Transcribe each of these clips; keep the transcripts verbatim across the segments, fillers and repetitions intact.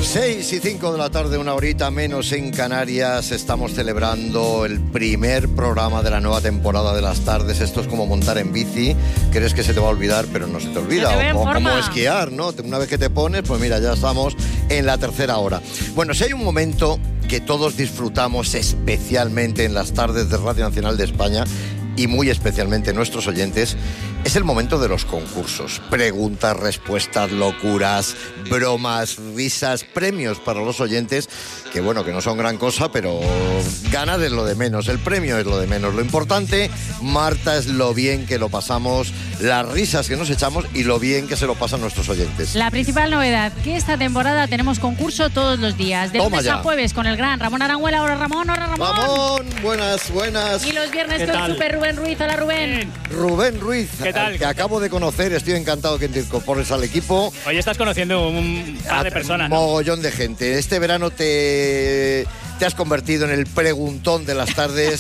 seis y cinco de la tarde, una horita menos en Canarias. Estamos celebrando el primer programa de la nueva temporada de las tardes. Esto es como montar en bici. Crees que se te va a olvidar, pero no se te olvida. Se te o, o como esquiar, ¿no? Una vez que te pones, pues mira, ya estamos en la tercera hora. Bueno, si hay un momento que todos disfrutamos especialmente en las tardes de Radio Nacional de España, y muy especialmente nuestros oyentes, es el momento de los concursos. Preguntas, respuestas, locuras, bromas, risas, premios para los oyentes, que bueno, que no son gran cosa, pero ganar es lo de menos, el premio es lo de menos. Lo importante, Marta, es lo bien que lo pasamos, las risas que nos echamos y lo bien que se lo pasan nuestros oyentes. La principal novedad, que esta temporada tenemos concurso todos los días, de lunes a jueves con el gran Ramón Arangüela. Hola Ramón, hola Ramón. Ramón, buenas, buenas. Y los viernes con el super Rubén Ruiz. Hola Rubén. Rubén Ruiz, ¿qué tal? Que acabo de conocer, estoy encantado que te incorpores al equipo. Hoy estás conociendo un par de personas, Un mogollón, ¿no?, de gente. Este verano te, te has convertido en el preguntón de las tardes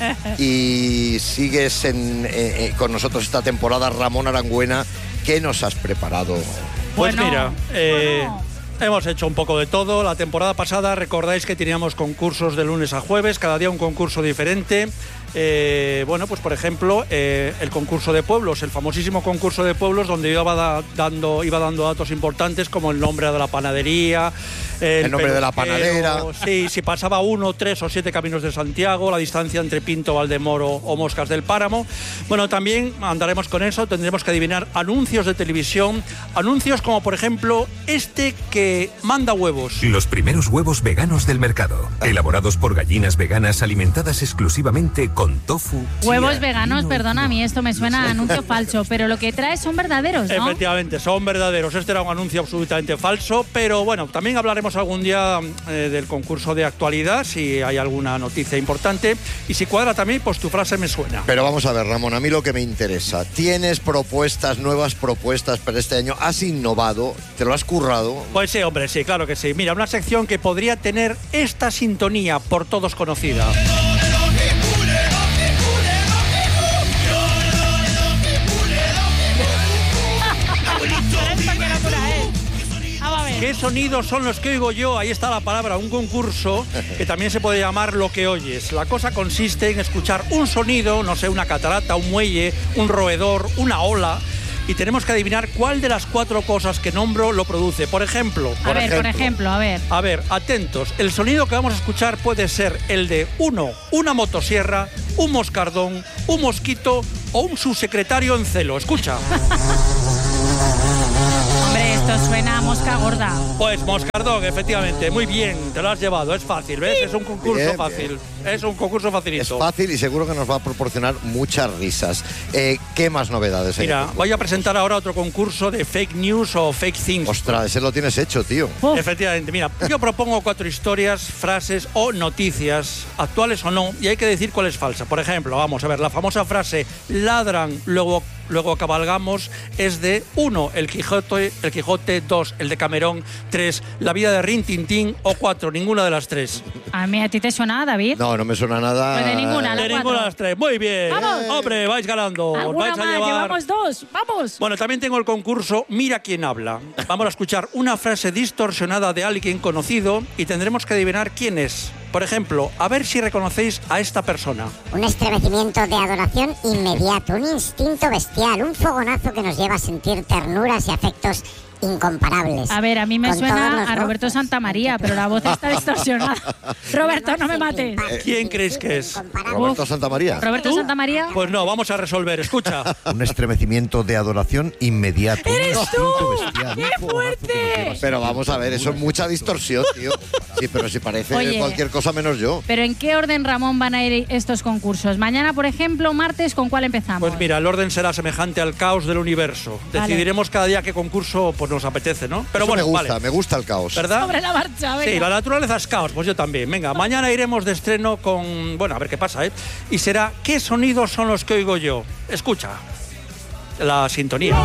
y sigues en, eh, con nosotros esta temporada. Ramón Arangüena, ¿qué nos has preparado? Pues bueno, mira, eh, bueno. hemos hecho un poco de todo. La temporada pasada recordáis que teníamos concursos de lunes a jueves, cada día un concurso diferente. Eh, bueno, pues por ejemplo, eh, el concurso de pueblos, el famosísimo concurso de pueblos, donde iba, da, dando, iba dando datos importantes como el nombre de la panadería, el, el nombre de la panadera. Sí, si pasaba uno, tres o siete caminos de Santiago, la distancia entre Pinto, Valdemoro o Moscas del Páramo. Bueno, también andaremos con eso, tendremos que adivinar anuncios de televisión, anuncios como por ejemplo este que manda huevos. Los primeros huevos veganos del mercado, elaborados por gallinas veganas alimentadas exclusivamente con tofu. Huevos chía, veganos, vino, perdona, a mí esto me suena a anuncio falso, pero lo que trae son verdaderos, ¿no? Efectivamente, son verdaderos. Este era un anuncio absolutamente falso, pero bueno, también hablaremos algún día eh, del concurso de actualidad, si hay alguna noticia importante, y si cuadra también, pues tu frase me suena. Pero vamos a ver, Ramón, a mí lo que me interesa, ¿tienes propuestas, nuevas propuestas para este año? ¿Has innovado? ¿Te lo has currado? Pues sí, hombre, sí, claro que sí. Mira, una sección que podría tener esta sintonía por todos conocida. ¿Qué sonidos son los que oigo yo? Ahí está la palabra, un concurso que también se puede llamar Lo que oyes. La cosa consiste en escuchar un sonido, no sé, una catarata, un muelle, un roedor, una ola, y tenemos que adivinar cuál de las cuatro cosas que nombro lo produce. Por ejemplo... A por ver, ejemplo, por ejemplo, a ver. A ver, atentos. El sonido que vamos a escuchar puede ser el de uno, una motosierra, un moscardón, un mosquito o un subsecretario en celo. Escucha. Hombre, esto suena a mosca gorda. Pues moscardón, efectivamente. Muy bien, te lo has llevado. Es fácil, ¿ves? Es un concurso Bien, fácil. bien. Es un concurso facilito. Es fácil y seguro que nos va a proporcionar muchas risas. Eh, ¿Qué más novedades hay? Mira, voy a presentar ahora otro concurso de fake news o fake things. Ostras, ese lo tienes hecho, tío. Uf. Efectivamente, mira, yo propongo cuatro historias, frases o noticias, actuales o no, y hay que decir cuál es falsa. Por ejemplo, vamos a ver, la famosa frase ladran, luego, luego cabalgamos, es de uno, el Quijote, el Quijote, dos, el de Camerón, tres, la vida de Rin Tin Tin, o cuatro, ninguna de las tres. A mí, ¿a ti te suena, David? No, no me suena nada. Pues de ninguna, De cuatro. ninguna de las tres. Muy bien. ¡Vamos! Hombre, vais ganando. Os ¿Alguna vais a más? llevar... Llevamos dos. ¡Vamos! Bueno, también tengo el concurso Mira quién habla. Vamos a escuchar una frase distorsionada de alguien conocido y tendremos que adivinar quién es. Por ejemplo, a ver si reconocéis a esta persona. Un estremecimiento de adoración inmediato, un instinto bestial, un fogonazo que nos lleva a sentir ternuras y afectos incomparables. A ver, a mí me Con todos suena los a Roberto gozos. Santamaría, pero la voz está distorsionada. Roberto, no me mates. ¿Quién crees que es? Roberto Santamaría. ¿Roberto ¿Tú? Santamaría? Pues no, vamos a resolver. Escucha. Un estremecimiento de adoración inmediato. ¡Eres Un tú! instinto bestial, ¡Qué un fogonazo fuerte! que nos lleva- Pero vamos a ver, eso es mucha distorsión, tío. Sí, pero si parece Oye. cualquier cosa menos yo. ¿Pero en qué orden, Ramón, van a ir estos concursos? Mañana, por ejemplo, martes, ¿con cuál empezamos? Pues mira, el orden será semejante al caos del universo. Vale. Decidiremos cada día qué concurso pues, nos apetece, ¿no? Pero Eso bueno, me gusta, vale. me gusta el caos. ¿Verdad? Sobre la marcha, venga. Sí, la naturaleza es caos, pues yo también. Venga, mañana iremos de estreno con... Bueno, a ver qué pasa, ¿eh? Y será, ¿qué sonidos son los que oigo yo? Escucha, la sintonía.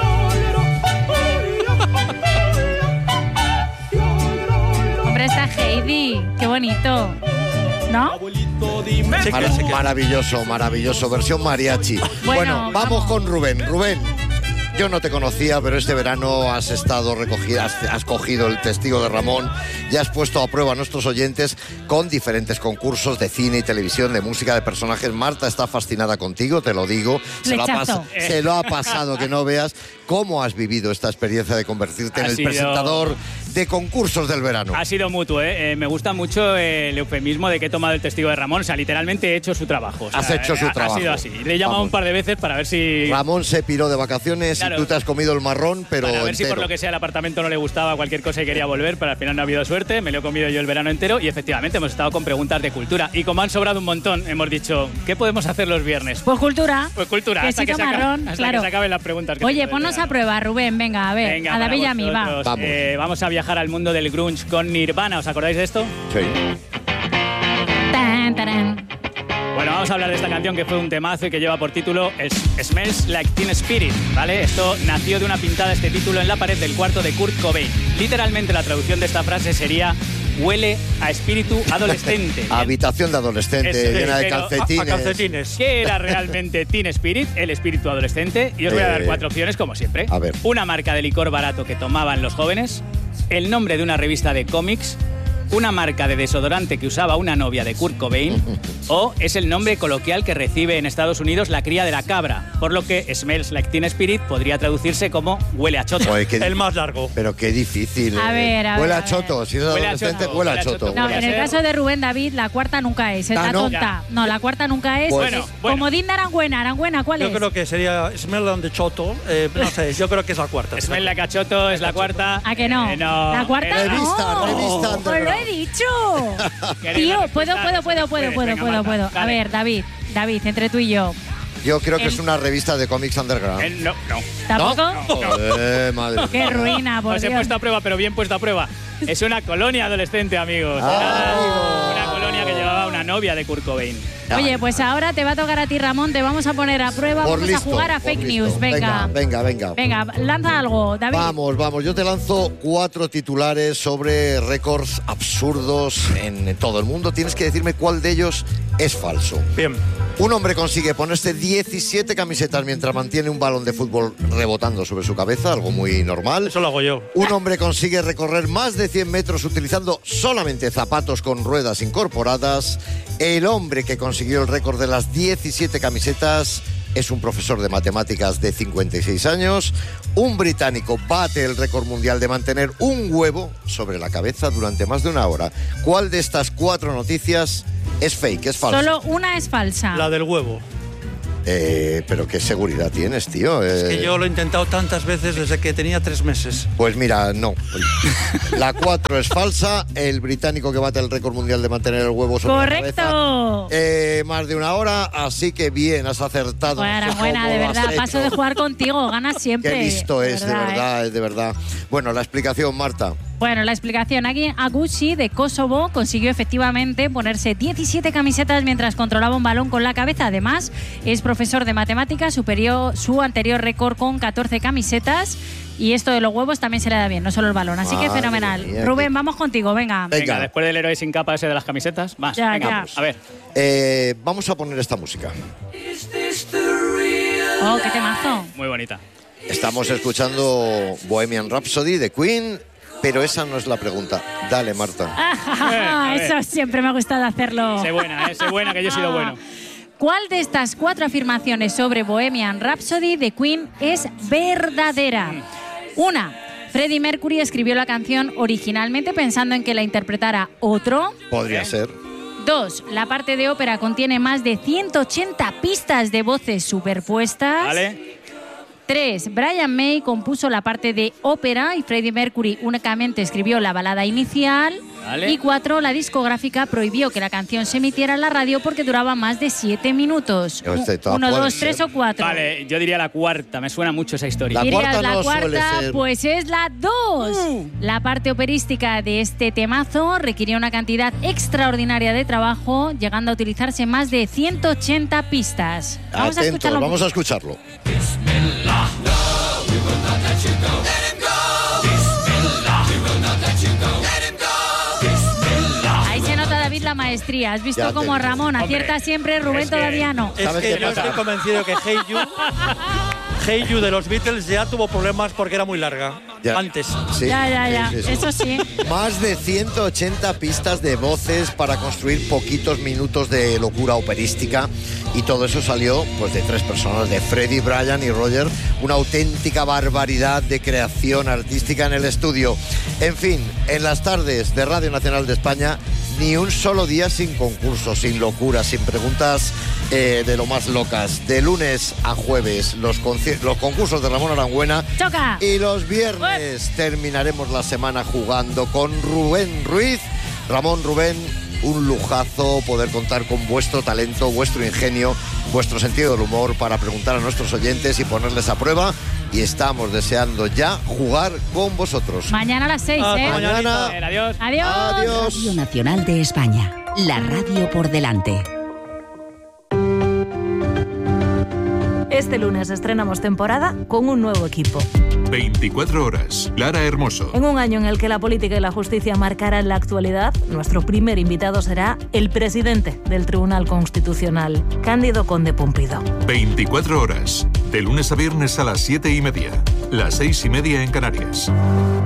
Hombre, está Heidi. Qué bonito. ¿No? Sí, Mara- que- sí que- Maravilloso, maravilloso. Versión mariachi. Bueno, vamos, vamos. con Rubén. Rubén, Yo no te conocía, pero este verano has estado recogida, has, has cogido el testigo de Ramón y has puesto a prueba a nuestros oyentes con diferentes concursos de cine y televisión, de música, de personajes. Marta está fascinada contigo, te lo digo. Se lo, ha pas- se lo ha pasado que no veas. ¿Cómo has vivido esta experiencia de convertirte ha en el sido... presentador de concursos del verano? Ha sido mutuo, ¿eh? Eh, me gusta mucho el eufemismo de que he tomado el testigo de Ramón. O sea, literalmente he hecho su trabajo. O sea, has hecho su ha, trabajo. Ha sido así. Le he llamado Vamos. un par de veces para ver si... Ramón se piró de vacaciones claro. y tú te has comido el marrón, pero Para ver entero. si por lo que sea el apartamento no le gustaba cualquier cosa y quería volver, pero al final no ha habido suerte. Me lo he comido yo el verano entero y efectivamente hemos estado con preguntas de cultura. Y como han sobrado un montón, hemos dicho, ¿qué podemos hacer los viernes? Pues cultura. Pues cultura. Hasta, que se, marrón, acabe, hasta claro. que se acaben las preguntas. Que Oye, ponnos a prueba, Rubén. Venga, a ver. Venga, a David y a mí, va. Vamos. Eh, vamos a viajar al mundo del grunge con Nirvana. ¿Os acordáis de esto? Sí. Tan, tarán. Bueno, vamos a hablar de esta canción que fue un temazo y que lleva por título Smells Like Teen Spirit, ¿vale? Esto nació de una pintada, este título, en la pared del cuarto de Kurt Cobain. Literalmente la traducción de esta frase sería huele a espíritu adolescente. Habitación de adolescente, Es, llena de pero, calcetines. A, a calcetines. ¿Qué era realmente Teen Spirit, el espíritu adolescente? Y os voy a dar Eh, cuatro opciones, como siempre. A ver. Una marca de licor barato que tomaban los jóvenes, el nombre de una revista de cómics, una marca de desodorante que usaba una novia de Kurt Cobain, o es el nombre coloquial que recibe en Estados Unidos la cría de la cabra, por lo que Smells Like Teen Spirit podría traducirse como huele a choto. Oye, qué El más largo. Pero qué difícil. A eh. ver, a Huele ver, a a choto. ver. Si es Huele a adolescente, choto, huele a huele a choto. choto. No, Podría en el ser. caso de Rubén David, la cuarta nunca es, es Ah, la ¿no? tonta. No, la cuarta nunca es. Pues- Bueno, bueno. Como Dinda Arangüena. Arangüena, ¿cuál Yo es? creo que sería Smell on the Choto. Eh, no sé, yo creo que es la cuarta. Smell Like a choto es la cuarta. ¿A que no? Eh, no. La cuarta Eh, Revista, no. revista Os lo underground. he dicho. ¿Queréis Tío, la puedo, respuesta? puedo, puedo, puedo, Puedes, puedo, venga, puedo, Marta, puedo. A dale. ver, David, David, entre tú y yo. Yo creo que El- es una revista de cómics underground. Eh, no, no. ¿Tampoco? Joder, madre mía. Qué ruina, por Os he Dios. puesto a prueba, pero bien puesto a prueba. Es una colonia adolescente, amigos. Ah, Una colonia que llevaba una novia de Kurt Cobain. Oye, pues ahora te va a tocar a ti, Ramón. Te vamos a poner a prueba. Por Vamos listo, a jugar a por fake listo. news. Venga. Venga, venga. Venga, lanza algo, David. Vamos, vamos. Yo te lanzo cuatro titulares sobre récords absurdos en todo el mundo. Tienes que decirme cuál de ellos es falso. Bien. Un hombre consigue ponerse diecisiete camisetas mientras mantiene un balón de fútbol rebotando sobre su cabeza, algo muy normal. Eso lo hago yo. Un hombre consigue recorrer más de cien metros utilizando solamente zapatos con ruedas incorporadas. El hombre que consiguió el récord de las diecisiete camisetas es un profesor de matemáticas de cincuenta y seis años. Un británico bate el récord mundial de mantener un huevo sobre la cabeza durante más de una hora. ¿Cuál de estas cuatro noticias es fake, es falsa? Solo una es falsa. La del huevo. Eh, pero qué seguridad tienes, tío. Es Eh, que yo lo he intentado tantas veces desde que tenía tres meses. Pues mira, no. La cuatro es falsa. El británico que bate el récord mundial de mantener el huevo sobre Correcto. la cabeza. Eh, más de una hora, así que bien, has acertado. Bueno, ¿Cómo buena, de lo has verdad. hecho? Paso de jugar contigo, ganas siempre. Qué listo es, de ¿eh? verdad, es de verdad. Bueno, la explicación, Marta. Bueno, la explicación. Aquí Agushi, de Kosovo, consiguió efectivamente ponerse diecisiete camisetas mientras controlaba un balón con la cabeza. Además, es profesor de matemáticas, superó su anterior récord con catorce camisetas. Y esto de los huevos también se le da bien, no solo el balón. Así que Madre fenomenal. mía, Rubén, qué- vamos contigo, venga. Venga. Venga, después del héroe sin capa ese de las camisetas, más. Ya, Venga, ya. pues, a ver. Eh, vamos a poner esta música. Oh, qué temazo. Muy bonita. Estamos escuchando Bohemian Rhapsody de Queen, pero esa no es la pregunta. Dale, Marta. a ver. Eso siempre me ha gustado hacerlo. Sé buena, eh, sé buena, que yo he sido bueno. ¿Cuál de estas cuatro afirmaciones sobre Bohemian Rhapsody de Queen es verdadera? Una, Freddie Mercury escribió la canción originalmente pensando en que la interpretara otro. Podría ser. Dos, la parte de ópera contiene más de ciento ochenta pistas de voces superpuestas. ¿Vale? Tres, Brian May compuso la parte de ópera y Freddie Mercury únicamente escribió la balada inicial. Vale. Y cuatro, la discográfica prohibió que la canción se emitiera en la radio porque duraba más de siete minutos. Este, todas Uno, pueden dos, ser. tres o cuatro. Vale, yo diría la cuarta, me suena mucho esa historia. La Dirías cuarta la no suele cuarta, ser. pues es la dos. Uh. La parte operística de este temazo requirió una cantidad extraordinaria de trabajo, llegando a utilizarse más de ciento ochenta pistas. Vamos a Atentos, escucharlo. un vamos a escucharlo. Ahí se nota, David, la maestría. Has visto Ya te cómo digo. Ramón Hombre, acierta siempre, Rubén es que- todavía no. Es ¿Sabes que qué yo pasa? estoy convencido que Hey You, Hey You de los Beatles ya tuvo problemas porque era muy larga. Ya. Antes. Sí, Ya, ya, ya. sí, sí, sí. Eso sí. Más de ciento ochenta pistas de voces para construir poquitos minutos de locura operística, y todo eso salió pues de tres personas, de Freddie, Brian y Roger. Una auténtica barbaridad de creación artística en el estudio. En fin, en las tardes de Radio Nacional de España, ni un solo día sin concursos, sin locuras, sin preguntas eh, de lo más locas. De lunes a jueves, los, los concursos de Ramón Arangüena. ¡Choca! Y los viernes terminaremos la semana jugando con Rubén Ruiz. Ramón, Rubén, un lujazo poder contar con vuestro talento, vuestro ingenio, vuestro sentido del humor para preguntar a nuestros oyentes y ponerles a prueba. Y estamos deseando ya jugar con vosotros. Mañana a las seis, Hasta ¿eh? mañana. Adiós. Adiós. Adiós. Radio Nacional de España. La radio por delante. Este lunes estrenamos temporada con un nuevo equipo. veinticuatro horas. Lara Hermoso. En un año en el que la política y la justicia marcarán la actualidad, nuestro primer invitado será el presidente del Tribunal Constitucional, Cándido Conde Pumpido. veinticuatro horas. De lunes a viernes a las siete y media. Las seis y media en Canarias.